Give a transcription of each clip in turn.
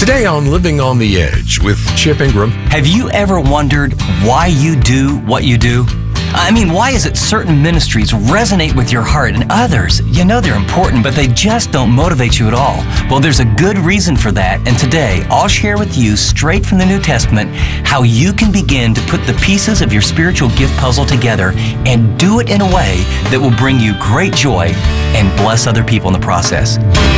Today on Living on the Edge with Chip Ingram. Have you ever wondered why you do what you do? I mean, why is it certain ministries resonate with your heart and others, you know they're important, but they just don't motivate you at all? Well, there's a good reason for that, and today I'll share with you straight from the New Testament how you can begin to put the pieces of your spiritual gift puzzle together and do it in a way that will bring you great joy and bless other people in the process.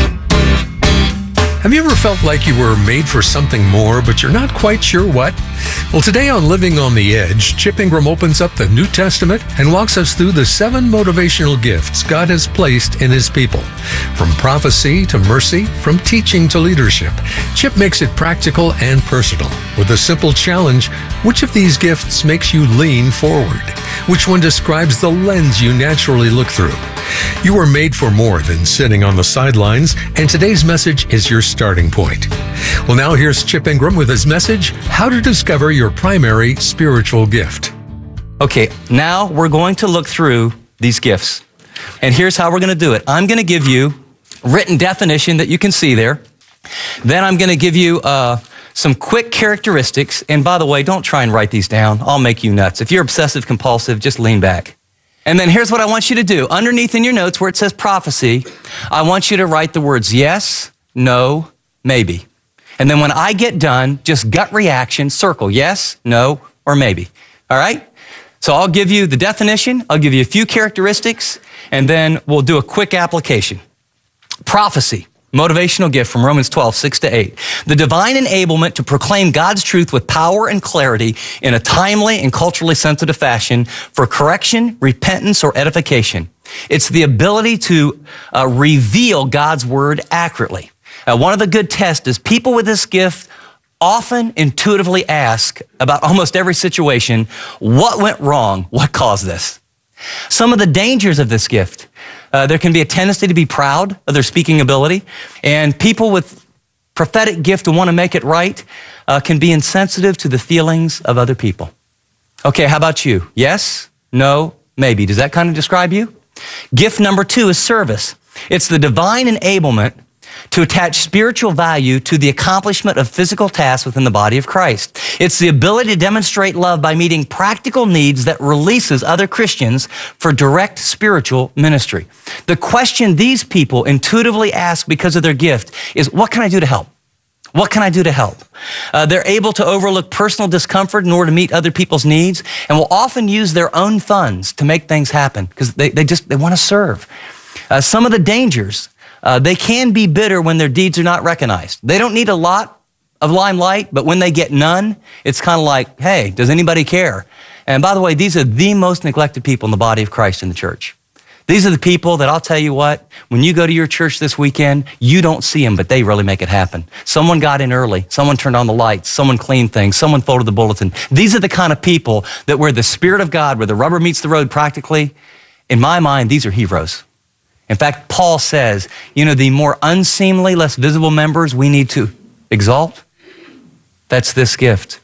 Have you ever felt like you were made for something more, but you're not quite sure what? Well, today on Living on the Edge, Chip Ingram opens up the New Testament and walks us through the 7 motivational gifts God has placed in His people. From prophecy to mercy, from teaching to leadership, Chip makes it practical and personal with a simple challenge: which of these gifts makes you lean forward? Which one describes the lens you naturally look through? You were made for more than sitting on the sidelines, and today's message is your starting point. Well, now here's Chip Ingram with his message, How to Discover Your Primary Spiritual Gift. Okay, now we're going to look through these gifts. And here's how we're going to do it. I'm going to give you a written definition that you can see there. Then I'm going to give you some quick characteristics. And by the way, don't try and write these down. I'll make you nuts. If you're obsessive compulsive, just lean back. And then here's what I want you to do. Underneath in your notes where it says prophecy, I want you to write the words yes, no, maybe. And then when I get done, just gut reaction, circle yes, no, or maybe. All right? So I'll give you the definition, I'll give you a few characteristics, and then we'll do a quick application. Prophecy. Motivational gift from Romans 12, 6-8. The divine enablement to proclaim God's truth with power and clarity in a timely and culturally sensitive fashion for correction, repentance, or edification. It's the ability to reveal God's word accurately. One of the good tests is people with this gift often intuitively ask about almost every situation, what went wrong? What caused this? Some of the dangers of this gift. There can be a tendency to be proud of their speaking ability, and people with prophetic gift who want to make it right can be insensitive to the feelings of other people. Okay, how about you? Yes, no, maybe. Does that kind of describe you? Gift number 2 is service. It's the divine enablement to attach spiritual value to the accomplishment of physical tasks within the body of Christ. It's the ability to demonstrate love by meeting practical needs that releases other Christians for direct spiritual ministry. The question these people intuitively ask because of their gift is, what can I do to help? What can I do to help? They're able to overlook personal discomfort in order to meet other people's needs, and will often use their own funds to make things happen because they want to serve. Some of the dangers. They can be bitter when their deeds are not recognized. They don't need a lot of limelight, but when they get none, it's kind of like, hey, does anybody care? And by the way, these are the most neglected people in the body of Christ in the church. These are the people that I'll tell you what, when you go to your church this weekend, you don't see them, but they really make it happen. Someone got in early. Someone turned on the lights. Someone cleaned things. Someone folded the bulletin. These are the kind of people that where the Spirit of God, where the rubber meets the road practically, in my mind, these are heroes. In fact, Paul says, the more unseemly, less visible members we need to exalt. That's this gift.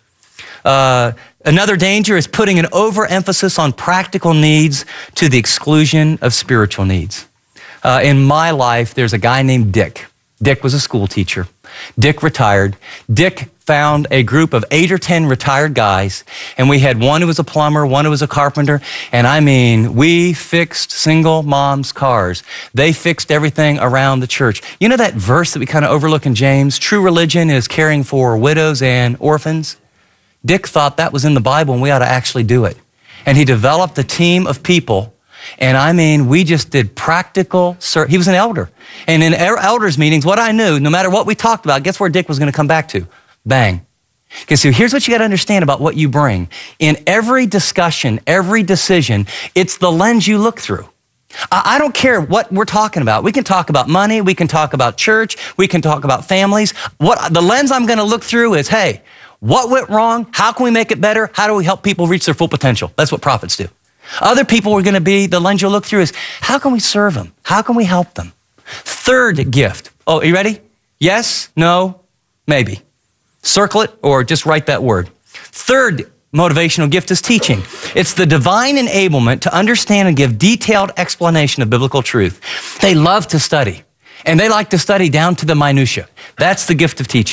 Another danger is putting an overemphasis on practical needs to the exclusion of spiritual needs. In my life, there's a guy named Dick. Dick was a school teacher. Dick retired. Dick found a group of 8 or 10 retired guys, and we had one who was a plumber, one who was a carpenter, and I mean, we fixed single moms' cars. They fixed everything around the church. You know that verse that we kind of overlook in James? True religion is caring for widows and orphans. Dick thought that was in the Bible and we ought to actually do it. And he developed a team of people. And I mean, we just did practical, he was an elder. And in elders meetings, what I knew, no matter what we talked about, guess where Dick was going to come back to? Bang. Okay, so here's what you got to understand about what you bring. In every discussion, every decision, it's the lens you look through. I don't care what we're talking about. We can talk about money. We can talk about church. We can talk about families. The lens I'm going to look through is, hey, what went wrong? How can we make it better? How do we help people reach their full potential? That's what prophets do. Other people are going to be, the lens you'll look through is, how can we serve them? How can we help them? Third gift. Oh, are you ready? Yes, no, maybe. Circle it or just write that word. Third motivational gift is teaching. It's the divine enablement to understand and give detailed explanation of biblical truth. They love to study, and they like to study down to the minutia. That's the gift of teaching.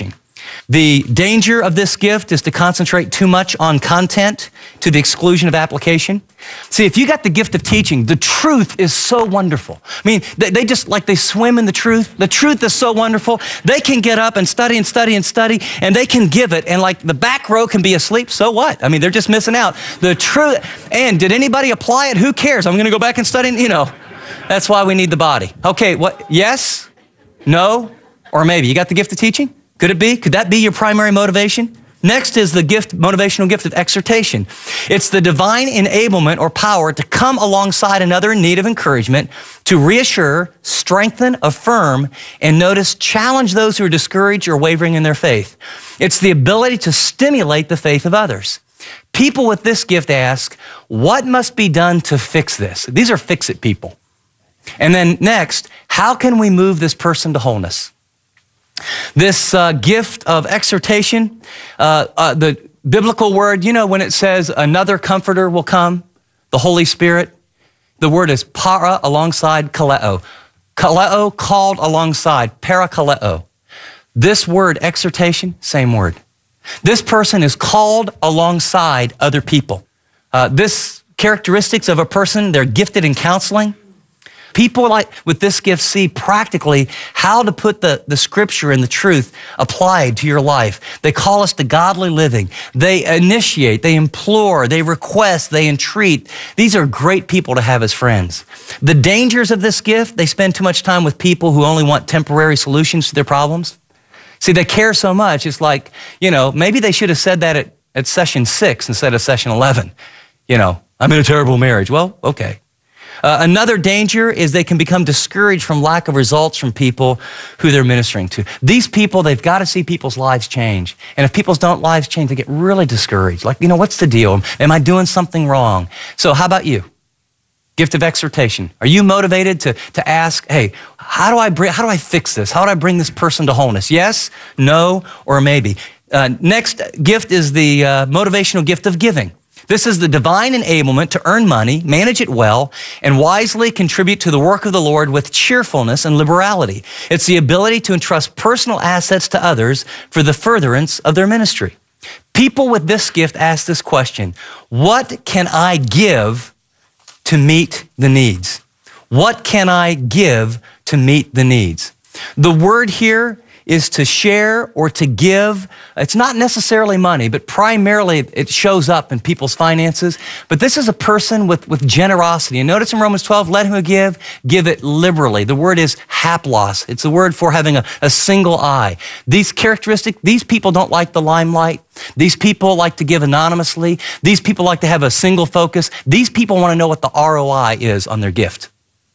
The danger of this gift is to concentrate too much on content to the exclusion of application. See, if you got the gift of teaching, the truth is so wonderful. I mean, they just like they swim in the truth. The truth is so wonderful. They can get up and study and study and study, and they can give it. And like the back row can be asleep. So what? I mean, they're just missing out. The truth. And did anybody apply it? Who cares? I'm going to go back and study. You know, that's why we need the body. Okay, what? Yes, no, or maybe. You got the gift of teaching? Could it be? Could that be your primary motivation? Next is the motivational gift of exhortation. It's the divine enablement or power to come alongside another in need of encouragement, to reassure, strengthen, affirm, and notice, challenge those who are discouraged or wavering in their faith. It's the ability to stimulate the faith of others. People with this gift ask, what must be done to fix this? These are fix-it people. And then next, how can we move this person to wholeness? This gift of exhortation, the biblical word, you know, when it says another comforter will come, the Holy Spirit, the word is para alongside kaleo. Kaleo, called alongside, parakaleo. This word, exhortation, same word. This person is called alongside other people. This characteristics of a person, they're gifted in counseling. People like with this gift see practically how to put the scripture and the truth applied to your life. They call us to godly living. They initiate, they implore, they request, they entreat. These are great people to have as friends. The dangers of this gift, they spend too much time with people who only want temporary solutions to their problems. See, they care so much. It's like, you know, maybe they should have said that at session 6 instead of session 11. You know, I'm in a terrible marriage. Well, okay. Another danger is they can become discouraged from lack of results from people who they're ministering to. These people, they've got to see people's lives change. And if people's lives change, they get really discouraged. Like, you know, what's the deal? Am I doing something wrong? So how about you? Gift of exhortation. Are you motivated to ask, hey, how do I fix this? How do I bring this person to wholeness? Yes, no, or maybe. Next gift is the motivational gift of giving. This is the divine enablement to earn money, manage it well, and wisely contribute to the work of the Lord with cheerfulness and liberality. It's the ability to entrust personal assets to others for the furtherance of their ministry. People with this gift ask this question: what can I give to meet the needs? What can I give to meet the needs? The word here is to share or to give. It's not necessarily money, but primarily it shows up in people's finances. But this is a person with generosity. And notice in Romans 12, let him who give it liberally. The word is haplos. It's the word for having a single eye. These characteristics, these people don't like the limelight. These people like to give anonymously. These people like to have a single focus. These people want to know what the ROI is on their gift.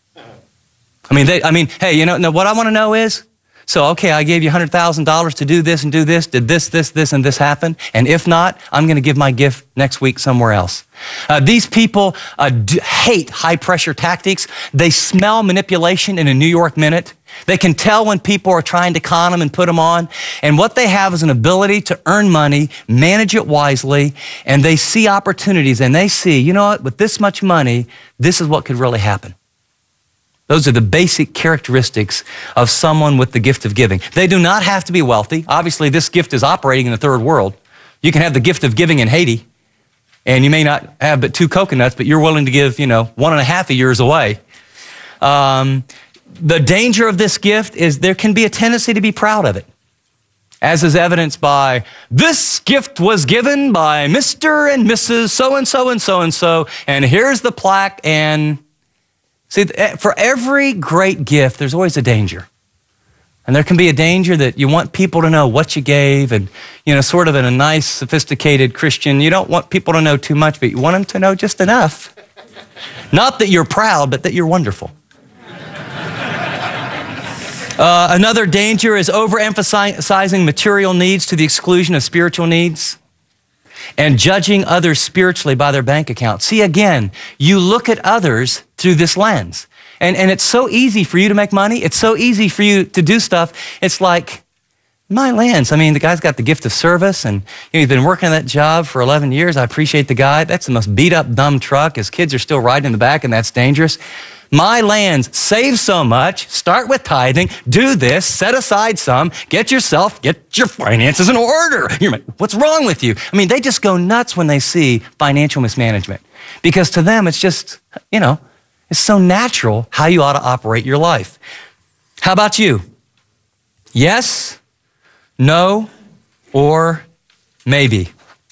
Hey, you know, what I want to know is, so, okay, I gave you $100,000 to do this and do this. Did this, and this happen? And if not, I'm going to give my gift next week somewhere else. These people hate high-pressure tactics. They smell manipulation in a New York minute. They can tell when people are trying to con them and put them on. And what they have is an ability to earn money, manage it wisely, and they see opportunities, and they see, you know what, with this much money, this is what could really happen. Those are the basic characteristics of someone with the gift of giving. They do not have to be wealthy. Obviously, this gift is operating in the third world. You can have the gift of giving in Haiti, and you may not have but 2 coconuts, but you're willing to give, 1.5 of yours away. The danger of this gift is there can be a tendency to be proud of it, as is evidenced by, this gift was given by Mr. and Mrs. So-and-so and so-and-so, and here's the plaque, and see, for every great gift, there's always a danger. And there can be a danger that you want people to know what you gave and, sort of in a nice, sophisticated Christian, you don't want people to know too much, but you want them to know just enough. Not that you're proud, but that you're wonderful. Another danger is overemphasizing material needs to the exclusion of spiritual needs, and judging others spiritually by their bank account. See, again, you look at others through this lens. And it's so easy for you to make money. It's so easy for you to do stuff. It's like, my lands. The guy's got the gift of service, and he's been working that job for 11 years. I appreciate the guy. That's the most beat up, dumb truck. His kids are still riding in the back, and that's dangerous. My lands save so much, start with tithing, do this, set aside some, get your finances in order. You're like, what's wrong with you? I mean, they just go nuts when they see financial mismanagement because to them, it's just, it's so natural how you ought to operate your life. How about you? Yes, no, or maybe.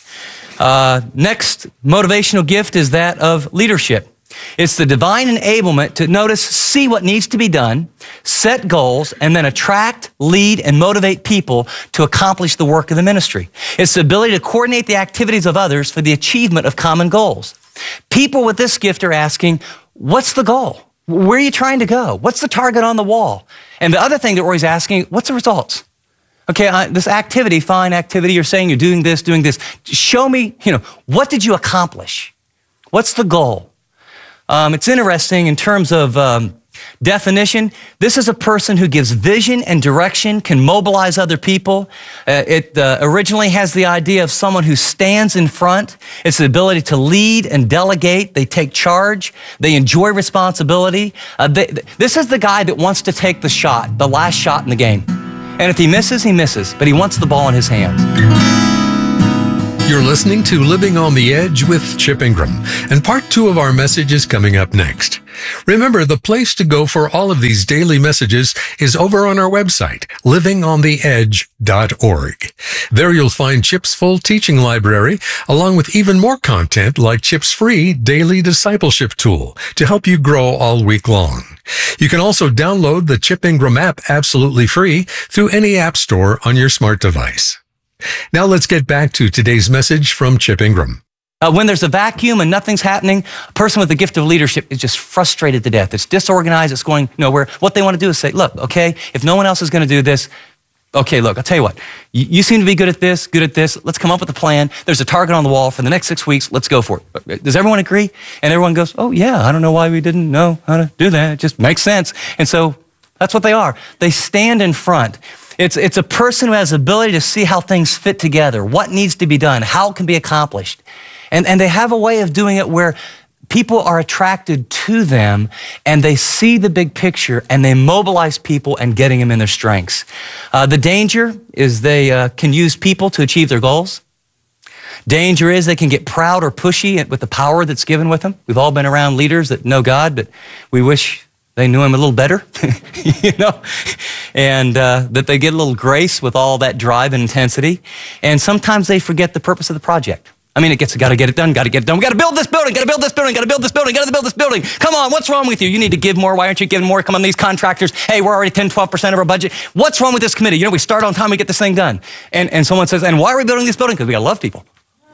Next motivational gift is that of leadership. It's the divine enablement to see what needs to be done, set goals, and then attract, lead, and motivate people to accomplish the work of the ministry. It's the ability to coordinate the activities of others for the achievement of common goals. People with this gift are asking, what's the goal? Where are you trying to go? What's the target on the wall? And the other thing that we're always asking, what's the results? Okay, this activity, fine activity, you're saying you're doing this. Show me, what did you accomplish? What's the goal? It's interesting in terms of definition. This is a person who gives vision and direction, can mobilize other people. It originally has the idea of someone who stands in front. It's the ability to lead and delegate. They take charge. They enjoy responsibility. This is the guy that wants to take the last shot in the game. And if he misses, he misses, but he wants the ball in his hands. You're listening to Living on the Edge with Chip Ingram, and part 2 of our message is coming up next. Remember, the place to go for all of these daily messages is over on our website, livingontheedge.org. There you'll find Chip's full teaching library, along with even more content like Chip's free daily discipleship tool to help you grow all week long. You can also download the Chip Ingram app absolutely free through any app store on your smart device. Now let's get back to today's message from Chip Ingram. When there's a vacuum and nothing's happening, a person with the gift of leadership is just frustrated to death. It's disorganized. It's going nowhere. What they want to do is say, look, okay, if no one else is going to do this, okay, look, I'll tell you what. You seem to be good at this. Let's come up with a plan. There's a target on the wall for the next 6 weeks. Let's go for it. Does everyone agree? And everyone goes, oh, yeah, I don't know why we didn't know how to do that. It just makes sense. And so that's what they are. They stand in front. It's a person who has the ability to see how things fit together, what needs to be done, how it can be accomplished. And they have a way of doing it where people are attracted to them and they see the big picture and they mobilize people and getting them in their strengths. The danger is they can use people to achieve their goals. Danger is they can get proud or pushy with the power that's given with them. We've all been around leaders that know God, but we wish they knew him a little better, and that they get a little grace with all that drive and intensity. And sometimes they forget the purpose of the project. I mean, got to get it done. We got to build this building, got to build this building. Come on, what's wrong with you? You need to give more. Why aren't you giving more? Come on, these contractors. Hey, we're already 10, 12% of our budget. What's wrong with this committee? We start on time, we get this thing done. And someone says, and why are we building this building? Because we got to love people.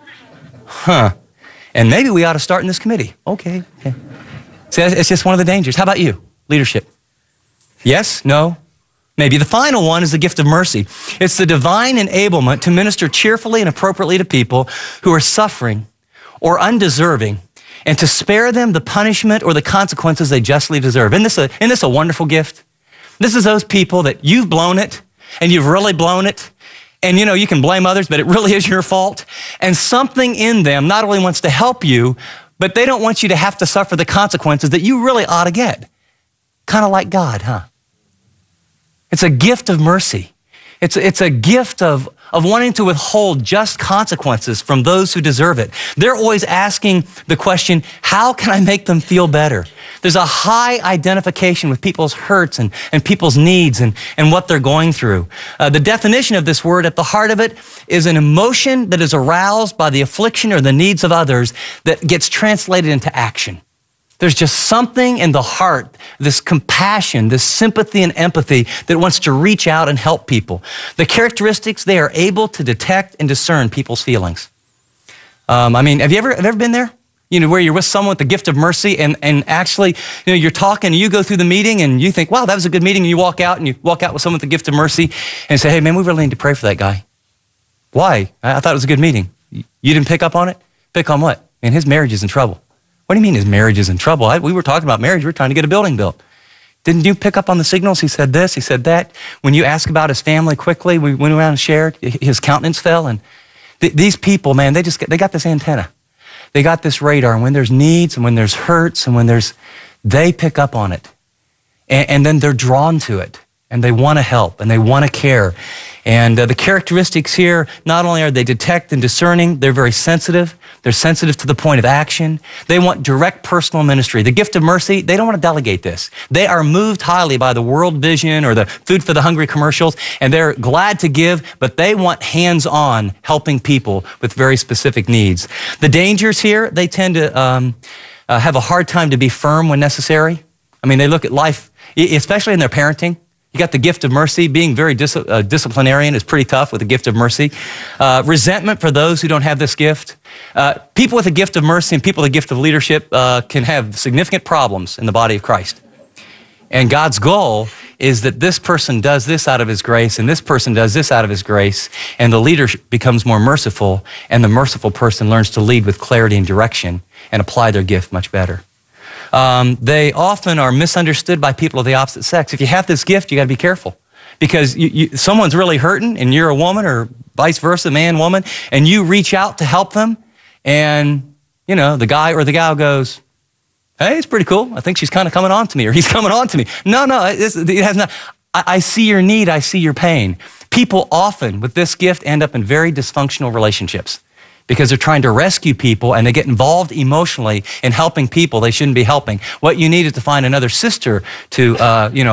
And maybe we ought to start in this committee. Okay. See, it's just one of the dangers. How about you? Leadership. Yes? No? Maybe. The final one is the gift of mercy. It's the divine enablement to minister cheerfully and appropriately to people who are suffering or undeserving and to spare them the punishment or the consequences they justly deserve. Isn't this a wonderful gift? This is those people that you've blown it and you've really blown it. And you can blame others, but it really is your fault. And something in them not only wants to help you, but they don't want you to have to suffer the consequences that you really ought to get. Kind of like God, huh? It's a gift of mercy. It's a gift of wanting to withhold just consequences from those who deserve it. They're always asking the question, how can I make them feel better? There's a high identification with people's hurts and people's needs and what they're going through. The definition of this word at the heart of it is an emotion that is aroused by the affliction or the needs of others that gets translated into action. There's just something in the heart, this compassion, this sympathy and empathy that wants to reach out and help people. The characteristics, they are able to detect and discern people's feelings. Have you ever been there? Where you're with someone with the gift of mercy and actually, you're talking and you go through the meeting and you think, wow, that was a good meeting. And you walk out with someone with the gift of mercy and say, hey man, we really need to pray for that guy. Why? I thought it was a good meeting. You didn't pick up on it? Pick on what? Man, his marriage is in trouble. What do you mean his marriage is in trouble? We were talking about marriage. We were trying to get a building built. Didn't you pick up on the signals? He said this, he said that. When you ask about his family quickly, we went around and shared, his countenance fell. And these people, man, they got this antenna. They got this radar. And when there's needs and when there's hurts and when there's they pick up on it. And then they're drawn to it. And they want to help. And they want to care. And the characteristics here, not only are they detect and discerning, they're very sensitive. They're sensitive to the point of action. They want direct personal ministry. The gift of mercy, they don't want to delegate this. They are moved highly by the World Vision or the Food for the Hungry commercials, and they're glad to give, but they want hands-on helping people with very specific needs. The dangers here, they tend to have a hard time to be firm when necessary. I mean, they look at life, especially in their parenting. You got the gift of mercy. Being very disciplinarian is pretty tough with the gift of mercy. Resentment for those who don't have this gift. People with a gift of mercy and people with a gift of leadership can have significant problems in the body of Christ. And God's goal is that this person does this out of his grace and this person does this out of his grace, and the leader becomes more merciful, and the merciful person learns to lead with clarity and direction and apply their gift much better. They often are misunderstood by people of the opposite sex. If you have this gift, you got to be careful, because someone's really hurting and you're a woman, or vice versa, man, woman, and you reach out to help them, and the guy or the gal goes, "Hey, it's pretty cool. I think she's kind of coming on to me," or "He's coming on to me." No, it has not. I see your need. I see your pain. People often with this gift end up in very dysfunctional relationships, because they're trying to rescue people and they get involved emotionally in helping people they shouldn't be helping. What you need is to find another sister to,